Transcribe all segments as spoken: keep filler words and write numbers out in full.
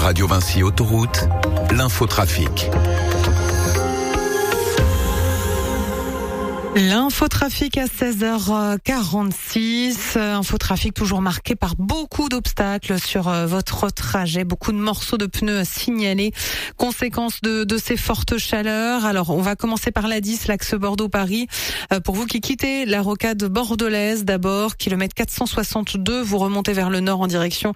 Radio Vinci Autoroute, l'infotrafic. L'infotrafic à seize heures quarante-six, infotrafic toujours marqué par beaucoup d'obstacles sur votre trajet, beaucoup de morceaux de pneus signalés, conséquence de, de ces fortes chaleurs. Alors on va commencer par l'A dix, l'axe Bordeaux-Paris. Pour vous qui quittez la rocade bordelaise d'abord, kilomètre quatre cent soixante-deux, vous remontez vers le nord en direction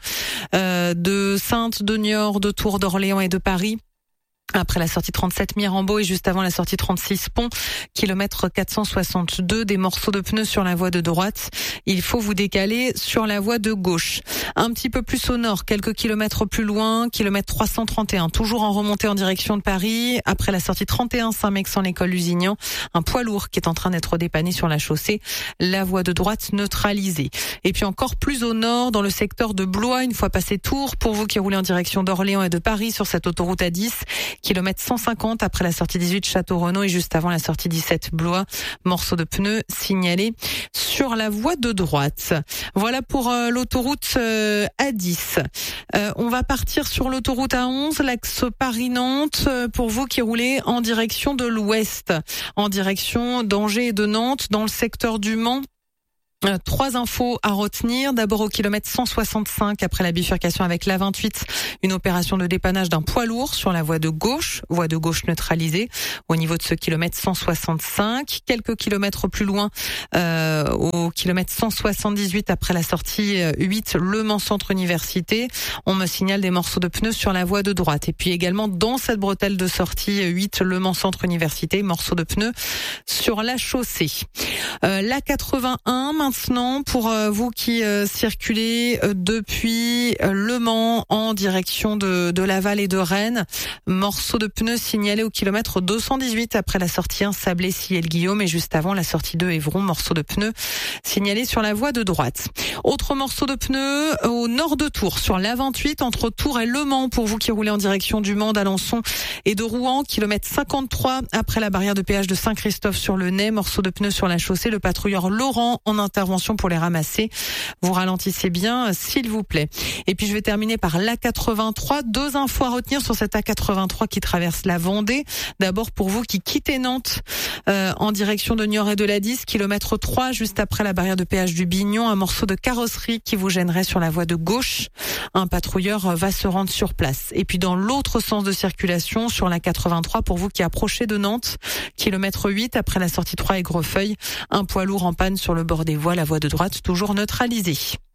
de Saintes, de Niort, de Tours, d'Orléans et de Paris. Après la sortie trente-sept Mirambeau et juste avant la sortie trente-six Pont, kilomètre quatre cent soixante-deux, des morceaux de pneus sur la voie de droite. Il faut vous décaler sur la voie de gauche. Un petit peu plus au nord, quelques kilomètres plus loin, kilomètre trois cent trente et un, toujours en remontée en direction de Paris. Après la sortie trente et un Saint-Mexan, l'école Lusignan, un poids lourd qui est en train d'être dépanné sur la chaussée. La voie de droite neutralisée. Et puis encore plus au nord, dans le secteur de Blois, une fois passé Tours, pour vous qui roulez en direction d'Orléans et de Paris sur cette autoroute A dix, kilomètre cent cinquante après la sortie dix-huit Château-Renaud et juste avant la sortie dix-sept Blois, morceau de pneus signalé sur la voie de droite. Voilà pour euh, l'autoroute euh, A dix. Euh, on va partir sur l'autoroute A onze, l'axe Paris-Nantes, euh, pour vous qui roulez en direction de l'ouest, en direction d'Angers et de Nantes, dans le secteur du Mans. Euh, trois infos à retenir. D'abord au kilomètre cent soixante-cinq, après la bifurcation avec l'A vingt-huit, une opération de dépannage d'un poids lourd sur la voie de gauche, voie de gauche neutralisée au niveau de ce kilomètre cent soixante-cinq. Quelques kilomètres plus loin, euh, au kilomètre cent soixante-dix-huit, après la sortie huit, Le Mans Centre Université, on me signale des morceaux de pneus sur la voie de droite. Et puis également dans cette bretelle de sortie huit, Le Mans Centre Université, morceaux de pneus sur la chaussée. Euh, l'A quatre-vingt-un, maintenant, pour euh, vous qui euh, circulez euh, depuis euh, Le Mans en direction de, de Laval et de Rennes, morceau de pneus signalé au kilomètre deux cent dix-huit après la sortie un Sablé-Siel-Guillaume et juste avant la sortie deux Évron, morceau de pneus signalé sur la voie de droite. Autre morceau de pneus au nord de Tours, sur l'A vingt-huit entre Tours et Le Mans, pour vous qui roulez en direction du Mans, d'Alençon et de Rouen, kilomètre cinquante-trois après la barrière de péage de Saint-Christophe-sur-le-Nez, morceau de pneus sur la chaussée, le patrouilleur Laurent en intervention pour les ramasser. Vous ralentissez bien, s'il vous plaît. Et puis je vais terminer par l'A quatre-vingt-trois. Deux infos à retenir sur cette A quatre-vingt-trois qui traverse la Vendée. D'abord pour vous qui quittez Nantes euh, en direction de Niort et de l'A dix, kilomètre trois, juste après la barrière de péage du Bignon, un morceau de carrosserie qui vous gênerait sur la voie de gauche. Un patrouilleur va se rendre sur place. Et puis dans l'autre sens de circulation, sur l'A quatre-vingt-trois, pour vous qui approchez de Nantes, kilomètre huit, après la sortie trois Aigrefeuille, un poids lourd en panne sur le bord des voies, la voie de droite toujours neutralisée.